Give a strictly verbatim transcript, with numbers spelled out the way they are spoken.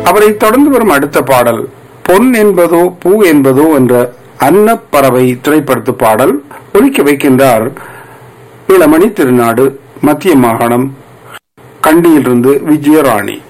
அவரை தொடர்ந்து வரும் அடுத்த பாடல் பொன் என்பதோ பூ என்பதோ என்ற அன்னப்பறவை திரைப்படத்து பாடல் ஒலிக்க வைக்கின்றார் இளமணி திருநாடு மத்திய மாகாணம் கண்டியிலிருந்து விஜயராணி.